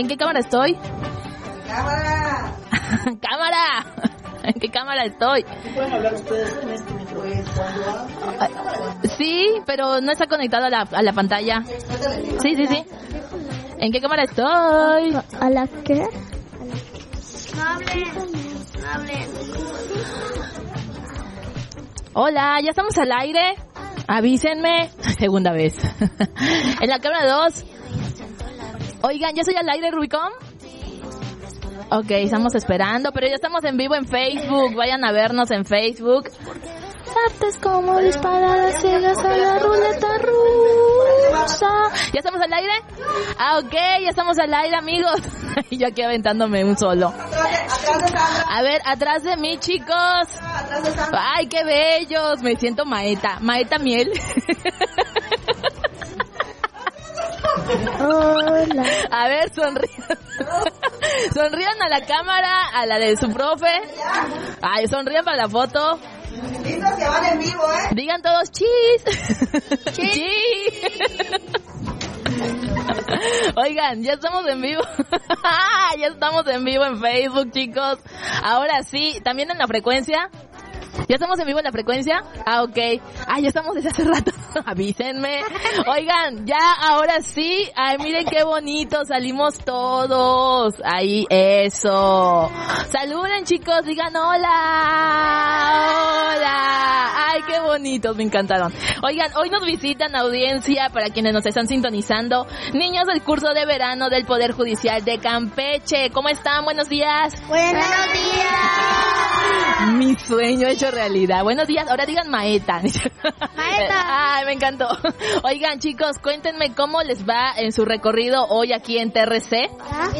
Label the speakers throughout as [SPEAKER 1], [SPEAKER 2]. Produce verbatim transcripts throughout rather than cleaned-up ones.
[SPEAKER 1] ¿En qué cámara estoy?
[SPEAKER 2] ¡Cámara!
[SPEAKER 1] ¡Cámara! ¿En qué cámara estoy?
[SPEAKER 2] ¿Pueden hablar ustedes en este micrófono?
[SPEAKER 1] Sí, pero no está conectado a la, a la pantalla. Sí, sí, sí. ¿En qué cámara estoy?
[SPEAKER 3] ¿A la qué?
[SPEAKER 4] No hablen, no hablen.
[SPEAKER 1] Hola, ¿ya estamos al aire? Avísenme. Segunda vez. En la cámara dos. Oigan, ¿ya soy al aire, Rubicon? Ok, estamos esperando, pero ya estamos en vivo en Facebook. Vayan a vernos en Facebook. Artes como disparadas ciegas a la ruleta rusa. ¿Ya estamos al aire? Ah, ok, ya estamos al aire, amigos. Y yo aquí aventándome un solo. A ver, atrás de mí, chicos. Ay, qué bellos. Me siento maeta. Maeta miel.
[SPEAKER 3] Hola.
[SPEAKER 1] A ver, sonrían. Sonrían a la cámara, a la de su profe. Ay, sonrían para la foto.
[SPEAKER 2] Lindos que van en vivo, ¿eh?
[SPEAKER 1] Digan todos chis. Chis. Oigan, ya estamos en vivo. Ya estamos en vivo en Facebook, chicos. Ahora sí, también en la frecuencia. ¿Ya estamos en vivo en la frecuencia? Ah, ok. Ah, ya estamos desde hace rato. Avísenme. Oigan, ya, ahora sí. Ay, miren qué bonito. Salimos todos. Ahí, eso. Saluden, chicos. Digan hola. Hola. Ay, qué bonitos. Me encantaron. Oigan, hoy nos visitan audiencia, para quienes nos están sintonizando, niños del curso de verano del Poder Judicial de Campeche. ¿Cómo están? Buenos días.
[SPEAKER 4] Buenos días.
[SPEAKER 1] Mi sueño hecho realidad. Buenos días, ahora digan maeta.
[SPEAKER 4] Maeta.
[SPEAKER 1] Ay, me encantó. Oigan, chicos, cuéntenme cómo les va en su recorrido hoy aquí en T R C.
[SPEAKER 4] Bien.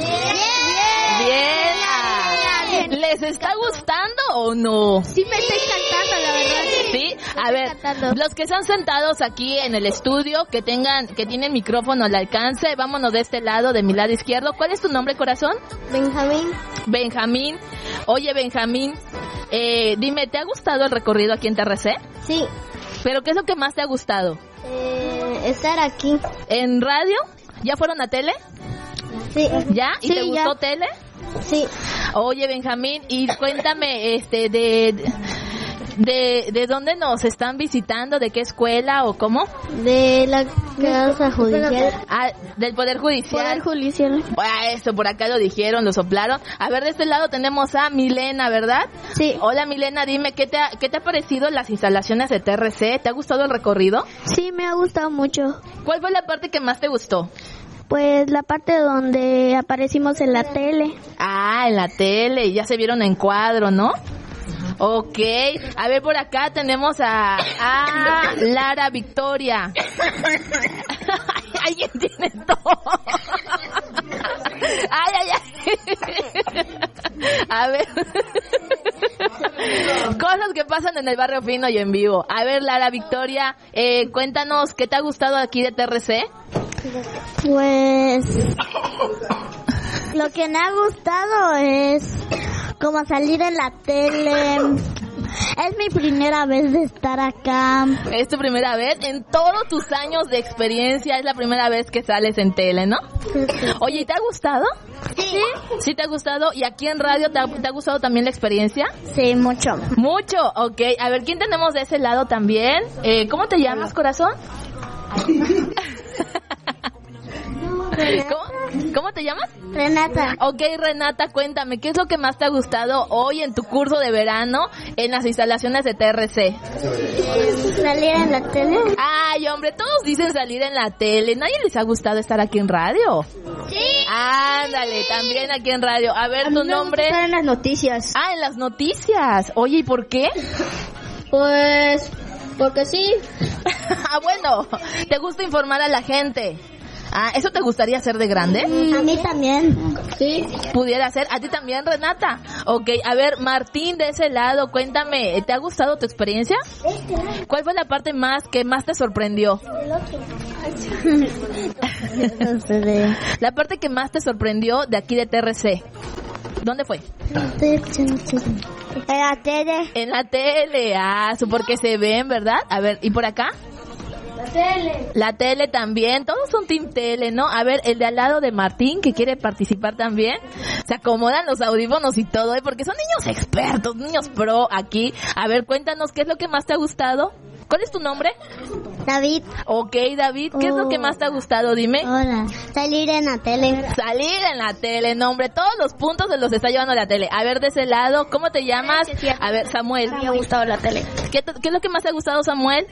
[SPEAKER 1] Bien.
[SPEAKER 4] Bien.
[SPEAKER 1] ¿Les está gustando o no?
[SPEAKER 4] Sí me está encantando, la verdad.
[SPEAKER 1] Sí, a ver,
[SPEAKER 4] encantando.
[SPEAKER 1] los que están sentados aquí en el estudio, que tengan, que tienen micrófono al alcance, vámonos de este lado, de mi lado izquierdo. ¿Cuál es tu nombre, corazón?
[SPEAKER 4] Benjamín.
[SPEAKER 1] Benjamín. Oye, Benjamín, eh, dime, ¿te ha gustado el recorrido aquí en T R C?
[SPEAKER 4] Sí.
[SPEAKER 1] ¿Pero qué es lo que más te ha gustado?
[SPEAKER 4] Eh, estar aquí.
[SPEAKER 1] ¿En radio? ¿Ya fueron a tele?
[SPEAKER 4] Sí.
[SPEAKER 1] ¿Ya? ¿Y
[SPEAKER 4] Sí,
[SPEAKER 1] te gustó
[SPEAKER 4] ya.
[SPEAKER 1] tele?
[SPEAKER 4] Sí.
[SPEAKER 1] Oye, Benjamín, y cuéntame, este, de, de, de dónde nos están visitando, de qué escuela o cómo.
[SPEAKER 4] De la Casa Judicial.
[SPEAKER 1] Ah, del Poder Judicial.
[SPEAKER 4] Poder Judicial.
[SPEAKER 1] Ah, eso, por acá lo dijeron, lo soplaron. A ver, de este lado tenemos a Milena, ¿verdad?
[SPEAKER 4] Sí.
[SPEAKER 1] Hola, Milena, dime, ¿qué te ha, qué te ha parecido las instalaciones de T R C? ¿Te ha gustado el recorrido?
[SPEAKER 4] Sí, me ha gustado mucho.
[SPEAKER 1] ¿Cuál fue la parte que más te gustó?
[SPEAKER 4] Pues la parte donde aparecimos en la tele.
[SPEAKER 1] Ah, en la tele, ya se vieron en cuadro, ¿no? Ok, a ver, por acá tenemos a, a Lara Victoria. Alguien tiene todo. Ay, ay, ay. A ver. Cosas que pasan en el barrio fino y en vivo. A ver, Lara Victoria, eh, cuéntanos, ¿qué te ha gustado aquí de T R C?
[SPEAKER 4] Pues lo que me ha gustado es como salir en la tele. Es mi primera vez de estar acá.
[SPEAKER 1] ¿Es tu primera vez? En todos tus años de experiencia es la primera vez que sales en tele, ¿no? Oye, ¿y te ha gustado?
[SPEAKER 4] Sí.
[SPEAKER 1] ¿Sí te ha gustado? ¿Y aquí en radio te ha, te ha gustado también la experiencia?
[SPEAKER 4] Sí, mucho.
[SPEAKER 1] Mucho, ok. A ver, ¿quién tenemos de ese lado también? Eh, ¿Cómo te llamas, corazón? ¿Cómo? ¿Cómo te llamas?
[SPEAKER 4] Renata.
[SPEAKER 1] Ok, Renata, cuéntame, ¿qué es lo que más te ha gustado hoy en tu curso de verano en las instalaciones de T R C?
[SPEAKER 4] ¿Salir en la tele?
[SPEAKER 1] Ay, hombre, todos dicen salir en la tele. ¿Nadie les ha gustado estar aquí en radio?
[SPEAKER 4] Sí.
[SPEAKER 1] Ándale, también aquí en radio. A ver, tu nombre.
[SPEAKER 4] En las noticias.
[SPEAKER 1] Ah, en las noticias. Oye, ¿y por qué?
[SPEAKER 4] Pues porque sí.
[SPEAKER 1] Ah, bueno, te gusta informar a la gente. Ah, ¿eso te gustaría hacer de grande?
[SPEAKER 4] A mí también. Sí.
[SPEAKER 1] Pudiera ser. ¿A ti también, Renata? Ok, a ver, Martín, de ese lado, cuéntame, ¿te ha gustado tu experiencia? ¿Cuál fue la parte más que más te sorprendió? La parte que más te sorprendió de aquí de T R C. ¿Dónde fue?
[SPEAKER 4] En la tele.
[SPEAKER 1] En la tele. Ah, su porque se ven, ¿verdad? A ver, ¿y por acá?
[SPEAKER 4] La tele.
[SPEAKER 1] La tele también, todos son team tele, ¿no? A ver, el de al lado de Martín, que quiere participar también, se acomodan los audífonos y todo, ¿eh? Porque son niños expertos, niños pro aquí. A ver, cuéntanos, ¿qué es lo que más te ha gustado? ¿Cuál es tu nombre?
[SPEAKER 4] David.
[SPEAKER 1] Ok, David, ¿qué oh. es lo que más te ha gustado? Dime.
[SPEAKER 4] Hola. Salir en la tele.
[SPEAKER 1] Salir en la tele, no, hombre, todos los puntos se los está llevando la tele. A ver, de ese lado, ¿cómo te llamas? A ver, Samuel.
[SPEAKER 4] Me ha gustado la tele.
[SPEAKER 1] ¿Qué, ¿Qué es lo que más te ha gustado, Samuel?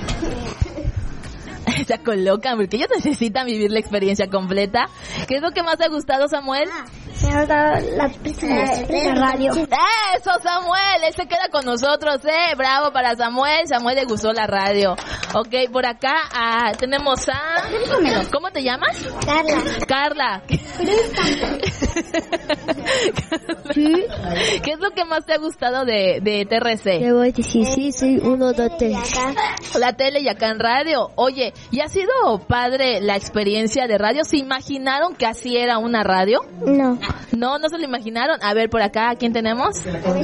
[SPEAKER 1] Se colocan porque ellos necesitan vivir la experiencia completa. ¿Qué es lo que más te ha gustado, Samuel?
[SPEAKER 4] Me ha gustado la presentación de radio.
[SPEAKER 1] Eso, Samuel, él se queda con nosotros, eh, bravo para Samuel. Samuel le gustó la radio. Ok, por acá ah, tenemos a... ¿Cómo te llamas?
[SPEAKER 4] Carla.
[SPEAKER 1] Carla.
[SPEAKER 4] ¿Sí?
[SPEAKER 1] ¿Qué es lo que más te ha gustado de, de T R C?
[SPEAKER 4] Te voy a decir, sí, sí, uno, dos, tres.
[SPEAKER 1] La tele y acá en radio. Oye, ¿y ha sido padre la experiencia de radio? ¿Se imaginaron que así era una radio?
[SPEAKER 4] No.
[SPEAKER 1] No, no se lo imaginaron. A ver, por acá, ¿a quién tenemos?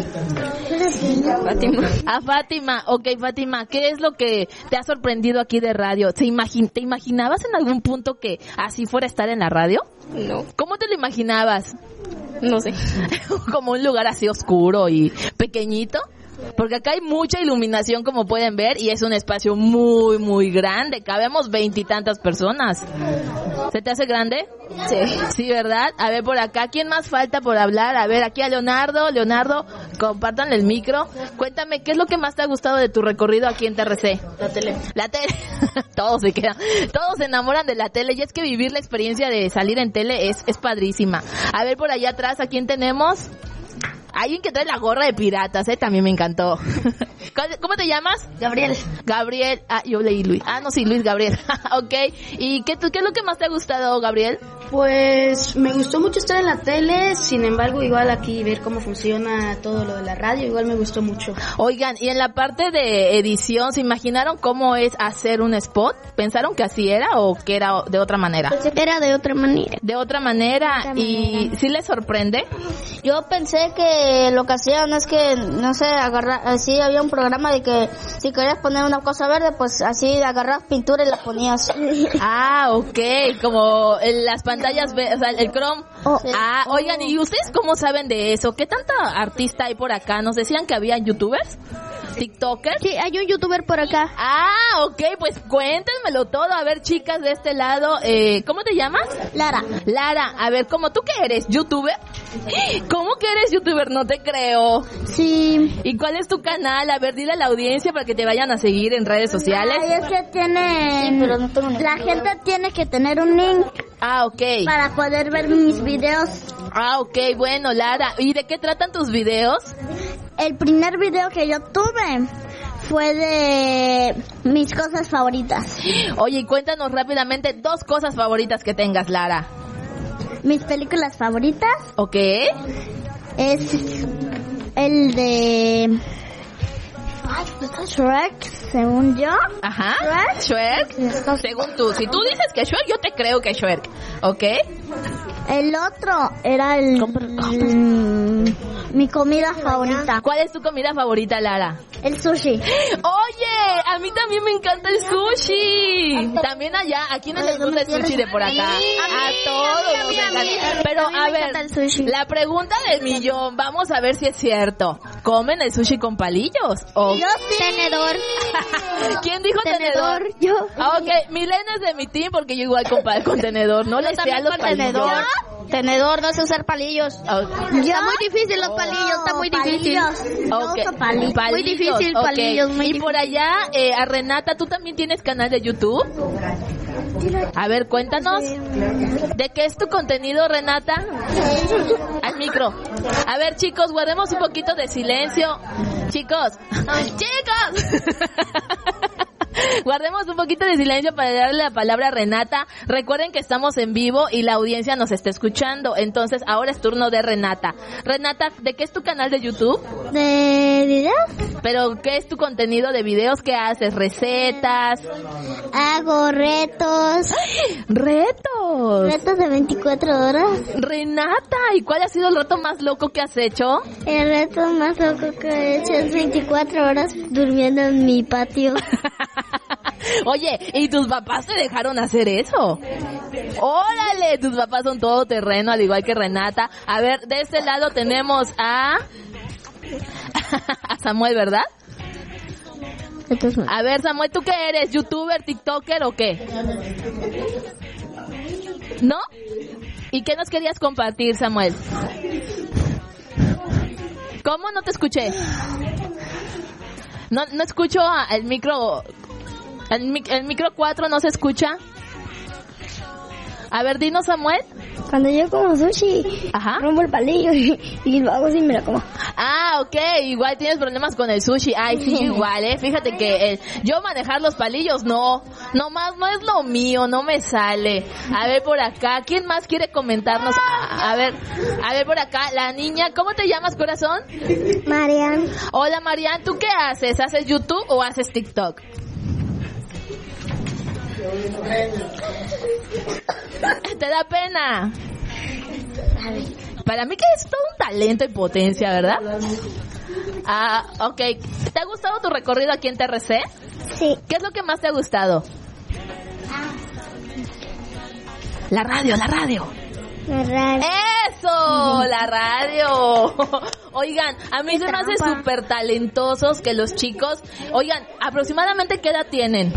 [SPEAKER 1] Fátima. A Fátima. Ok, Fátima, ¿qué es lo que te ha sorprendido aquí de radio? ¿Te, imagin- ¿Te imaginabas en algún punto que así fuera a estar en la radio?
[SPEAKER 3] No.
[SPEAKER 1] ¿Cómo te lo imaginabas?
[SPEAKER 3] No sé.
[SPEAKER 1] Como un lugar así oscuro y pequeñito. Porque acá hay mucha iluminación, como pueden ver, y es un espacio muy, muy grande. Cabemos veintitantas personas. ¿Se te hace grande?
[SPEAKER 3] Sí.
[SPEAKER 1] Sí, ¿verdad? A ver, por acá, ¿quién más falta por hablar? A ver, aquí a Leonardo. Leonardo, compártanle el micro. Cuéntame, ¿qué es lo que más te ha gustado de tu recorrido aquí en T R C?
[SPEAKER 3] La tele.
[SPEAKER 1] La tele. Todos se quedan. Todos se enamoran de la tele. Y es que vivir la experiencia de salir en tele es, es padrísima. A ver, por allá atrás, ¿a quién tenemos? Alguien que trae la gorra de piratas, ¿eh? También me encantó. ¿Cómo te llamas?
[SPEAKER 3] Gabriel.
[SPEAKER 1] Gabriel. Ah, yo leí Luis. Ah, no, sí, Luis Gabriel. Ok. ¿Y qué, qué es lo que más te ha gustado, Gabriel?
[SPEAKER 3] Pues me gustó mucho estar en la tele, sin embargo, igual aquí ver cómo funciona todo lo de la radio, igual me gustó mucho.
[SPEAKER 1] Oigan, y en la parte de edición, ¿se imaginaron cómo es hacer un spot? ¿Pensaron que así era o que era de otra manera?
[SPEAKER 4] Pues era de otra manera.
[SPEAKER 1] De otra manera.
[SPEAKER 4] De otra
[SPEAKER 1] ¿Y
[SPEAKER 4] manera.
[SPEAKER 1] sí les sorprende?
[SPEAKER 5] Yo pensé que lo que hacían es que, no sé, agarrar, así había un programa de que si querías poner una cosa verde, pues así agarras pintura y la ponías.
[SPEAKER 1] Ah, ok, como en las pantallas, ve- o sea, el Chrome.
[SPEAKER 5] Oh.
[SPEAKER 1] Ah, oigan, ¿y ustedes cómo saben de eso? ¿Qué tanta artista hay por acá? ¿Nos decían que había youtubers? ¿TikTokers?
[SPEAKER 4] Sí, hay un youtuber por acá.
[SPEAKER 1] Ah, ok, pues cuéntenmelo todo. A ver, chicas de este lado, eh, ¿cómo te llamas?
[SPEAKER 4] Lara.
[SPEAKER 1] Lara, a ver, ¿cómo tú qué eres? ¿YouTuber? ¿Cómo que eres YouTuber? No te creo.
[SPEAKER 4] Sí.
[SPEAKER 1] ¿Y cuál es tu canal? A ver, dile a la audiencia para que te vayan a seguir en redes sociales.
[SPEAKER 4] Ay, es que tiene...
[SPEAKER 5] Sí, pero no tengo ni-
[SPEAKER 4] La gente tiene que tener un link
[SPEAKER 1] Ah, ok.
[SPEAKER 4] para poder ver mis videos.
[SPEAKER 1] Ah, ok, bueno, Lara. ¿Y de qué tratan tus videos?
[SPEAKER 4] El primer video que yo tuve fue de mis cosas favoritas.
[SPEAKER 1] Oye, y cuéntanos rápidamente dos cosas favoritas que tengas, Lara.
[SPEAKER 4] Mis películas favoritas
[SPEAKER 1] ¿Ok?
[SPEAKER 4] es el de Shrek, según yo.
[SPEAKER 1] Ajá.
[SPEAKER 4] Shrek.
[SPEAKER 1] Shrek. Según tú. Si tú dices que Shrek, yo te creo que Shrek. ¿Ok?
[SPEAKER 4] El otro era el, el- mi comida favorita,
[SPEAKER 1] ¿Cuál es tu comida favorita, Lara?
[SPEAKER 4] el sushi.
[SPEAKER 1] Oye, a mí también me encanta el sushi. También allá, aquí no les gusta el sushi de por acá. A todos nos encanta. Pero
[SPEAKER 4] A mí
[SPEAKER 1] a
[SPEAKER 4] me
[SPEAKER 1] ver,
[SPEAKER 4] encanta el sushi.
[SPEAKER 1] la pregunta del millón, vamos a ver si es cierto. ¿Comen el sushi con palillos? ¿O
[SPEAKER 4] Yo sí. Tenedor.
[SPEAKER 1] quién dijo tenedor?
[SPEAKER 4] Tenedor. Yo.
[SPEAKER 1] Ah, ok, Milena es de mi team porque yo igual con, pa- con tenedor, no le sé a los palillos.
[SPEAKER 5] tenedor. Tenedor, no sé usar palillos.
[SPEAKER 1] Ah,
[SPEAKER 4] Está muy difícil los palillos, está muy difícil.
[SPEAKER 1] ok.
[SPEAKER 4] Yo uso palillos.
[SPEAKER 1] Palillos,
[SPEAKER 4] Muy difícil,
[SPEAKER 1] ok.
[SPEAKER 4] palillos, muy
[SPEAKER 1] Y por allá, eh, a Renata, ¿tú también tienes canal de YouTube? A ver, cuéntanos. ¿De qué es tu contenido, Renata? Al micro. A ver, chicos, guardemos un poquito de silencio. Chicos. ¡Chicos! Guardemos un poquito de silencio para darle la palabra a Renata. Recuerden que estamos en vivo y la audiencia nos está escuchando. Entonces, ahora es turno de Renata. Renata, ¿de qué es tu canal de YouTube?
[SPEAKER 4] ¿De videos?
[SPEAKER 1] ¿Pero qué es tu contenido de videos? ¿Qué haces? ¿Recetas?
[SPEAKER 4] Hago retos.
[SPEAKER 1] ¡Retos!
[SPEAKER 4] Retos de veinticuatro horas.
[SPEAKER 1] Renata, ¿y cuál ha sido el reto más loco que has hecho?
[SPEAKER 4] El reto más loco que he hecho es veinticuatro horas durmiendo en mi patio.
[SPEAKER 1] Oye, ¿y tus papás te dejaron hacer eso? Órale, tus papás son todo terreno, al igual que Renata. A ver, de este lado tenemos a... a Samuel, ¿verdad? A ver, Samuel, ¿tú qué eres? ¿YouTuber, TikToker o qué? ¿No? ¿Y qué nos querías compartir, Samuel? ¿Cómo? No te escuché. No, no escucho el micro. El, el micro cuatro no se escucha. A ver, dinos, Samuel.
[SPEAKER 6] Cuando yo como sushi,
[SPEAKER 1] Ajá.
[SPEAKER 6] rompo el palillo y, y lo hago así y me lo como.
[SPEAKER 1] Ah, ok, igual tienes problemas con el sushi. Ay, sí, igual, eh. Fíjate que el, yo manejar los palillos, no. Nomás no es lo mío, no me sale. A ver por acá, ¿quién más quiere comentarnos? A, a ver, a ver por acá, la niña, ¿cómo te llamas, corazón?
[SPEAKER 6] Marian.
[SPEAKER 1] Hola, Marian, ¿tú qué haces? ¿Haces YouTube o haces TikTok? ¿Te da pena? Para mí que es todo un talento y potencia, ¿verdad? Ah, ok. ¿Te ha gustado tu recorrido aquí en T R C?
[SPEAKER 6] Sí.
[SPEAKER 1] ¿Qué es lo que más te ha gustado? La radio, la radio.
[SPEAKER 6] La radio.
[SPEAKER 1] ¡Eso! La radio. Oigan, a mí se me hace
[SPEAKER 6] trampa.
[SPEAKER 1] súper talentosos que los chicos... Oigan, ¿aproximadamente qué edad tienen?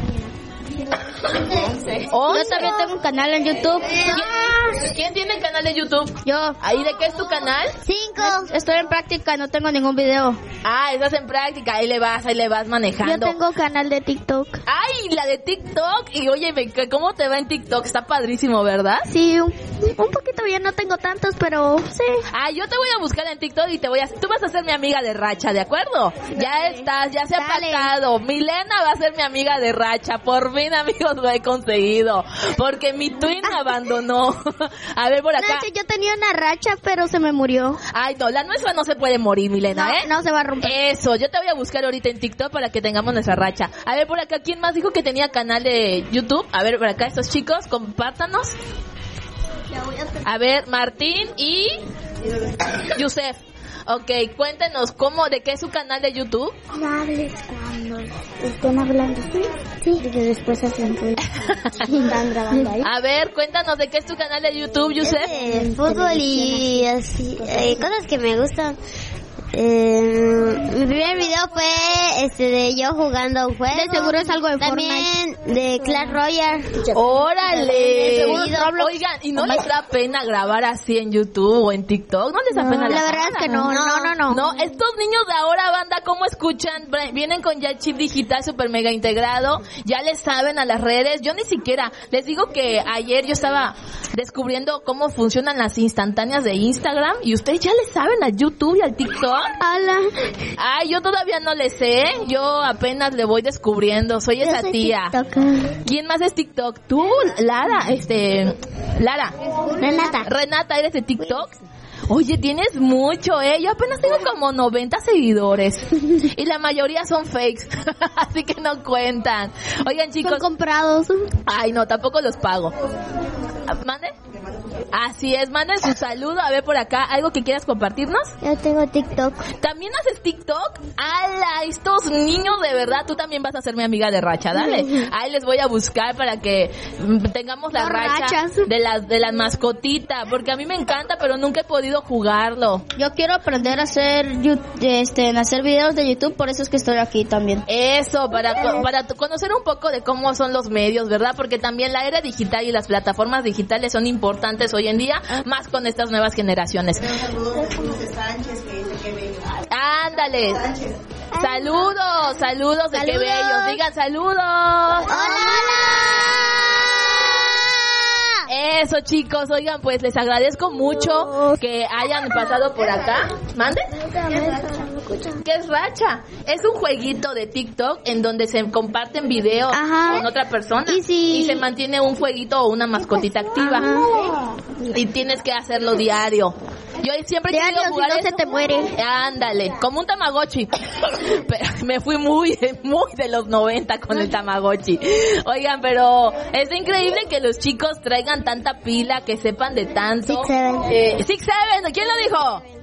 [SPEAKER 5] Yo también tengo un canal en YouTube.
[SPEAKER 1] ¿Quién, ¿Quién tiene canal de YouTube?
[SPEAKER 5] Yo.
[SPEAKER 1] ¿Ahí de qué es tu canal?
[SPEAKER 6] Cinco.
[SPEAKER 5] Estoy en práctica, no tengo ningún video.
[SPEAKER 1] Ah, estás en práctica, ahí le vas, ahí le vas manejando.
[SPEAKER 6] Yo tengo canal de TikTok.
[SPEAKER 1] Ay, la de TikTok. Y oye, ¿cómo te va en TikTok? Está padrísimo, ¿verdad?
[SPEAKER 6] Sí, un, un poquito bien, no tengo tantos, pero sí.
[SPEAKER 1] Ah, yo te voy a buscar en TikTok y te voy a... Tú vas a ser mi amiga de Racha, ¿de acuerdo? Ya estás, ya se ha
[SPEAKER 6] Dale.
[SPEAKER 1] pactado. Milena va a ser mi amiga de Racha. Por fin, amigos, lo he conseguido. Porque mi twin me abandonó. A ver, por acá.
[SPEAKER 6] Nacho, yo tenía una racha, pero se me murió.
[SPEAKER 1] Ay, no, la nuestra no se puede morir, Milena,
[SPEAKER 6] No,
[SPEAKER 1] ¿eh?
[SPEAKER 6] no se va a romper.
[SPEAKER 1] Eso, yo te voy a buscar ahorita en TikTok para que tengamos nuestra racha. A ver, por acá, ¿quién más dijo que tenía canal de YouTube? A ver, por acá, estos chicos, compártanos. A ver, Martín y Yusef. Ok, cuéntenos cómo, de qué es su canal de YouTube.
[SPEAKER 6] No hables cuando estén hablando. Sí, sí. Y que después hacen ruido. Están grabando ahí.
[SPEAKER 1] A ver, cuéntanos de qué es tu canal de YouTube, Yusef.
[SPEAKER 7] Eh, fútbol y así, eh, cosas que me gustan. Eh, mi primer video fue este de yo jugando un juego.
[SPEAKER 6] De seguro es algo de
[SPEAKER 7] También de Clash Royale.
[SPEAKER 1] ¡Órale!
[SPEAKER 7] Seguro Roblox.
[SPEAKER 1] Oigan, ¿y no les da pena grabar así en YouTube o en TikTok? ¿No les da pena?
[SPEAKER 6] La verdad es que no, no, no, no.
[SPEAKER 1] No, estos niños de ahora, banda, ¿cómo escuchan? Vienen con ya el chip digital super mega integrado, ya les saben a las redes. Yo ni siquiera, les digo que ayer yo estaba descubriendo cómo funcionan las instantáneas de Instagram y ustedes ya les saben al YouTube y al TikTok.
[SPEAKER 6] Hola.
[SPEAKER 1] Ay, yo todavía no le sé, yo apenas le voy descubriendo, soy
[SPEAKER 6] Yo
[SPEAKER 1] esa
[SPEAKER 6] soy
[SPEAKER 1] tía.
[SPEAKER 6] tiktoker.
[SPEAKER 1] ¿Quién más es TikTok? Tú, Lara, este, Lara.
[SPEAKER 6] Renata.
[SPEAKER 1] Renata, ¿eres de TikTok? Oye, tienes mucho, ¿eh? Yo apenas tengo como noventa seguidores. Y la mayoría son fakes. Así que no cuentan. Oigan, chicos.
[SPEAKER 6] Son comprados.
[SPEAKER 1] Ay, no, tampoco los pago. ¿Mande? Así es, manden su saludo. A ver por acá, ¿algo que quieras compartirnos?
[SPEAKER 6] Yo tengo TikTok.
[SPEAKER 1] ¿También haces TikTok? ¡Hala! Estos niños, de verdad, tú también vas a ser mi amiga de Racha, dale. Ahí les voy a buscar para que mm, tengamos la
[SPEAKER 6] Dos
[SPEAKER 1] racha
[SPEAKER 6] rachas.
[SPEAKER 1] de las de las mascotitas, porque a mí me encanta, pero nunca he podido jugarlo.
[SPEAKER 5] Yo quiero aprender a hacer yu- este, en hacer videos de YouTube, por eso es que estoy aquí también.
[SPEAKER 1] Eso, para, co- para t- conocer un poco de cómo son los medios, ¿verdad? Porque también la era digital y las plataformas digitales son importantes hoy en día, más con estas nuevas generaciones. Ándale. Saludos, saludos de qué bellos. Digan saludos. Eso, chicos, oigan, pues les agradezco mucho que hayan pasado por acá. ¿Mande? ¿Qué es Racha? Es un jueguito de TikTok en donde se comparten videos
[SPEAKER 6] Ajá.
[SPEAKER 1] con otra persona
[SPEAKER 6] Y si-
[SPEAKER 1] y se mantiene un jueguito o una mascotita activa. Y tienes que hacerlo diario. Yo siempre he
[SPEAKER 6] Diario,
[SPEAKER 1] querido
[SPEAKER 6] si
[SPEAKER 1] jugar
[SPEAKER 6] no
[SPEAKER 1] eso.
[SPEAKER 6] se te muere.
[SPEAKER 1] Ándale, como un Tamagotchi. Pero me fui muy, muy de los noventa con el Tamagotchi. Oigan, pero es increíble que los chicos traigan tanta pila, que sepan de tanto.
[SPEAKER 6] Six Seven.
[SPEAKER 1] Eh, Six Seven, ¿quién lo dijo?